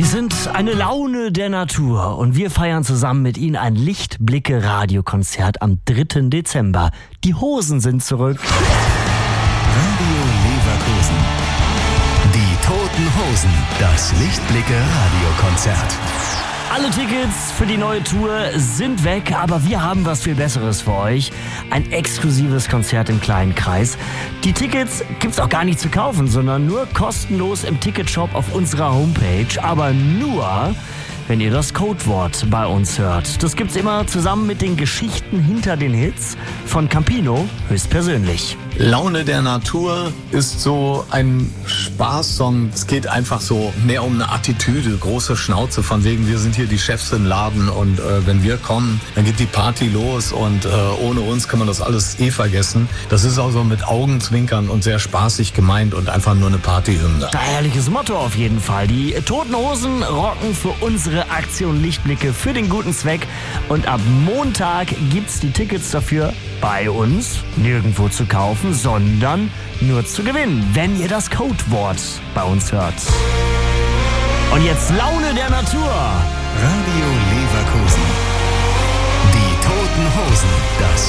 Sie sind eine Laune der Natur und wir feiern zusammen mit Ihnen ein Lichtblicke-Radiokonzert am 3. Dezember. Die Hosen sind zurück. Radio Leverkusen. Die Toten Hosen. Das Lichtblicke-Radiokonzert. Alle Tickets für die neue Tour sind weg, aber wir haben was viel Besseres für euch. Ein exklusives Konzert im kleinen Kreis. Die Tickets gibt's auch gar nicht zu kaufen, sondern nur kostenlos im Ticketshop auf unserer Homepage. Aber nur, wenn ihr das Codewort bei uns hört. Das gibt's immer zusammen mit den Geschichten hinter den Hits von Campino höchstpersönlich. Laune der Natur ist so ein Spaßsong. Es geht einfach so mehr um eine Attitüde, große Schnauze von wegen, wir sind hier die Chefs im Laden und wenn wir kommen, dann geht die Party los und ohne uns kann man das alles vergessen. Das ist auch so mit Augenzwinkern und sehr spaßig gemeint und einfach nur eine Partyhymne. Ein herrliches Motto auf jeden Fall. Die Toten Hosen rocken für unsere Aktion Lichtblicke für den guten Zweck und ab Montag gibt's die Tickets dafür bei uns nirgendwo zu kaufen, sondern nur zu gewinnen, wenn ihr das Codewort bei uns hört. Und jetzt Laune der Natur. Radio Leverkusen. Die Toten Hosen. Das